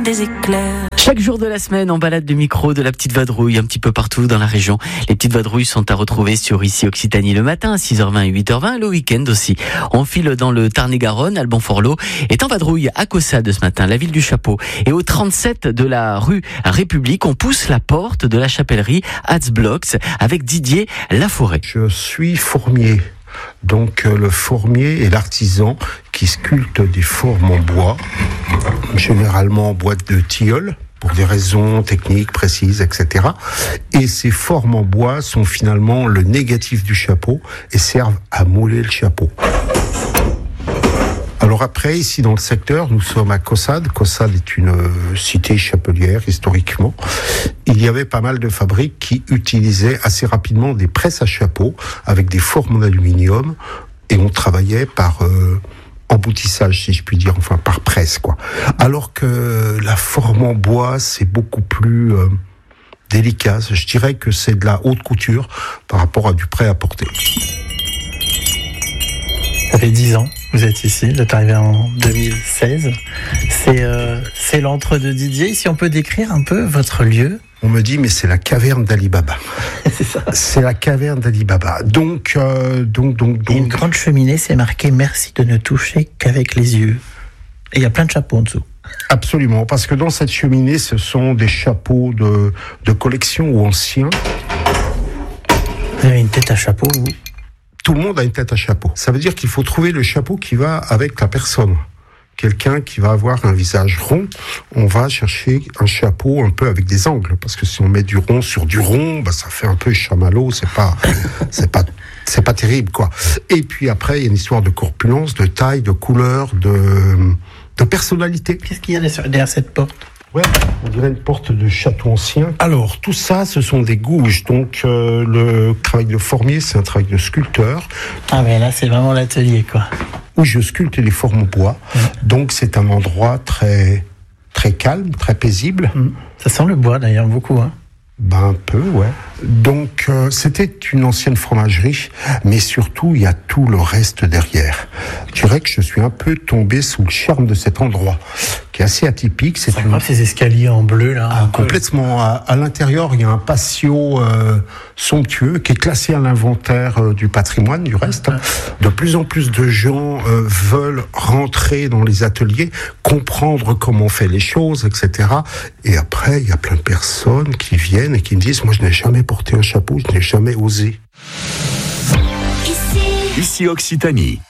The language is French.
des éclairs. Chaque jour de la semaine, on balade le micro de la petite vadrouille un petit peu partout dans la région. Les petites vadrouilles sont à retrouver sur Ici Occitanie le matin à 6h20 et 8h20, le week-end aussi. On file dans le Tarn-et-Garonne, Alban Forlot est en vadrouille à Caussade ce matin, la ville du Chapeau. Et au 37 de la rue République, on pousse la porte de la chapellerie Hatzblocks avec Didier Laforêt. Je suis fourmier. Donc le fourmier est l'artisan qui sculpte des formes en bois, généralement en boîte de tilleul, pour des raisons techniques précises, etc. Et ces formes en bois sont finalement le négatif du chapeau et servent à mouler le chapeau. Alors après, ici dans le secteur, nous sommes à Caussade. Caussade est une cité chapelière historiquement. Il y avait pas mal de fabriques qui utilisaient assez rapidement des presses à chapeau avec des formes en aluminium et on travaillait par emboutissage, si je puis dire, enfin par presse, quoi. Alors que la forme en bois, c'est beaucoup plus délicat. Je dirais que c'est de la haute couture par rapport à du prêt-à-porter. Ça fait 10 ans, vous êtes ici, vous êtes arrivé en 2016. C'est l'antre de Didier. Si on peut décrire un peu votre lieu. On me dit, mais c'est la caverne d'Ali Baba. C'est ça. C'est la caverne d'Ali Baba. Donc. Et une grande cheminée, c'est marqué « Merci de ne toucher qu'avec les yeux ». Et il y a plein de chapeaux en dessous. Absolument, parce que dans cette cheminée, ce sont des chapeaux de collection ou anciens. Vous avez une tête à chapeau, vous ? Tout le monde a une tête à chapeau. Ça veut dire qu'il faut trouver le chapeau qui va avec la personne. Quelqu'un qui va avoir un visage rond, on va chercher un chapeau un peu avec des angles, parce que si on met du rond sur du rond, bah ça fait un peu chamallow, c'est pas terrible, quoi. Et puis après, il y a une histoire de corpulence, de taille, de couleur, de personnalité. Qu'est-ce qu'il y a derrière cette porte ? Ouais, on dirait une porte de château ancien. Alors, tout ça, ce sont des gouges. Donc, le travail de formier, c'est un travail de sculpteur. Ah, mais là, c'est vraiment l'atelier, quoi. Où je sculpte des formes en bois. Donc, c'est un endroit très, très calme, très paisible. Ça sent le bois, d'ailleurs, beaucoup, hein. Ben, un peu, ouais. Donc, c'était une ancienne fromagerie, mais surtout, il y a tout le reste derrière. Je dirais que je suis un peu tombé sous le charme de cet endroit, qui est assez atypique. C'est grave, ces escaliers en bleu, là. Complètement. À l'intérieur, il y a un patio somptueux qui est classé à l'inventaire du patrimoine, du reste. De plus en plus de gens veulent rentrer dans les ateliers, comprendre comment on fait les choses, etc. Et après, il y a plein de personnes qui viennent et qui me disent « Moi, je n'ai jamais porté un chapeau, je n'ai jamais osé. » Ici Occitanie.